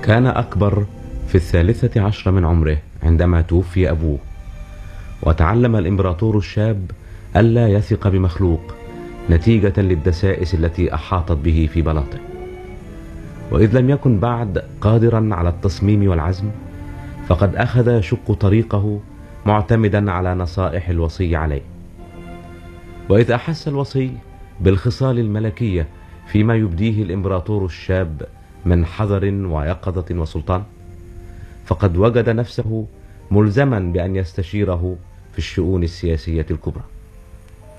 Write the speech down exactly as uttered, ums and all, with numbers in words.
كان أكبر في الثالثة عشر من عمره عندما توفي أبوه، وتعلم الإمبراطور الشاب ألا يثق بمخلوق نتيجة للدسائس التي أحاطت به في بلاطه. وإذ لم يكن بعد قادرا على التصميم والعزم، فقد أخذ يشق طريقه معتمدا على نصائح الوصي عليه. وإذ أحس الوصي بالخصال الملكية فيما يبديه الإمبراطور الشاب من حذر ويقظة وسلطان، فقد وجد نفسه ملزما بأن يستشيره في الشؤون السياسية الكبرى.